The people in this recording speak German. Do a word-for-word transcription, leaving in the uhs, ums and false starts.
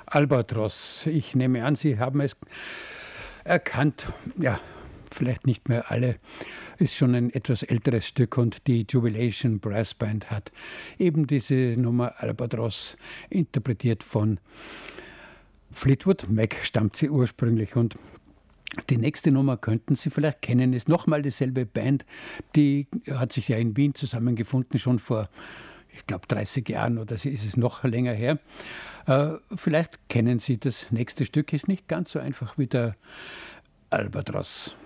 Albatros. Ich nehme an, Sie haben es erkannt. Ja, vielleicht nicht mehr alle. Ist schon ein etwas älteres Stück und die Jubilation Brass Band hat eben diese Nummer Albatros interpretiert von Fleetwood Mac, stammt sie ursprünglich. Und die nächste Nummer könnten Sie vielleicht kennen, ist nochmal dieselbe Band. Die hat sich ja in Wien zusammengefunden, schon vor, ich glaube, dreißig Jahren oder ist es noch länger her. Äh, vielleicht kennen Sie das nächste Stück, ist nicht ganz so einfach wie der Albatros.